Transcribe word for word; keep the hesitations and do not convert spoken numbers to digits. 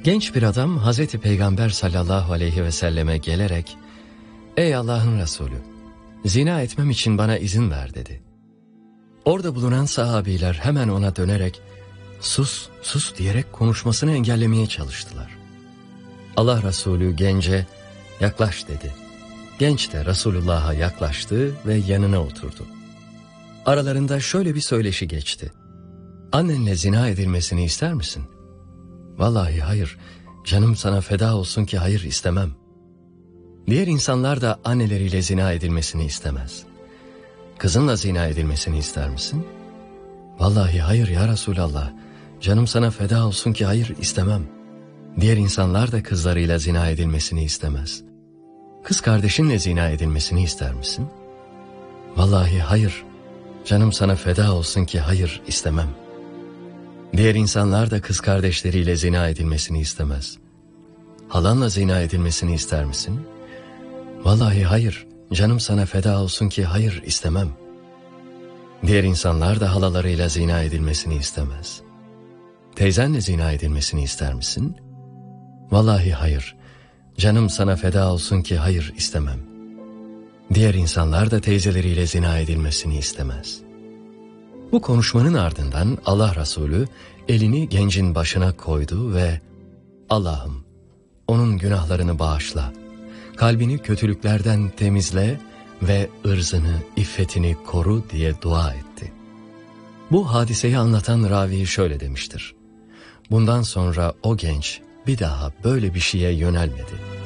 Genç bir adam Hazreti Peygamber sallallahu aleyhi ve selleme gelerek "Ey Allah'ın Resulü, zina etmem için bana izin ver" dedi. Orada bulunan sahabiler hemen ona dönerek "Sus, sus" diyerek konuşmasını engellemeye çalıştılar. Allah Resulü gence "Yaklaş" dedi. Genç de Resulullah'a yaklaştı ve yanına oturdu. Aralarında şöyle bir söyleşi geçti. "Annenle zina edilmesini ister misin?" "Vallahi hayır, canım sana feda olsun ki hayır istemem." Diğer insanlar da anneleriyle zina edilmesini istemez. "Kızınla zina edilmesini ister misin?" "Vallahi hayır ya Resulallah, canım sana feda olsun ki hayır istemem." Diğer insanlar da kızlarıyla zina edilmesini istemez. "Kız kardeşinle zina edilmesini ister misin?" "Vallahi hayır, canım sana feda olsun ki hayır istemem." Diğer insanlar da kız kardeşleriyle zina edilmesini istemez. "Halanla zina edilmesini ister misin?" "Vallahi hayır, canım sana feda olsun ki hayır istemem." Diğer insanlar da halalarıyla zina edilmesini istemez. "Teyzenle zina edilmesini ister misin?" "Vallahi hayır, canım sana feda olsun ki hayır istemem." Diğer insanlar da teyzeleriyle zina edilmesini istemez. Bu konuşmanın ardından Allah Resulü elini gencin başına koydu ve "Allah'ım, onun günahlarını bağışla, kalbini kötülüklerden temizle ve ırzını, iffetini koru" diye dua etti. Bu hadiseyi anlatan ravi şöyle demiştir: "Bundan sonra o genç bir daha böyle bir şeye yönelmedi."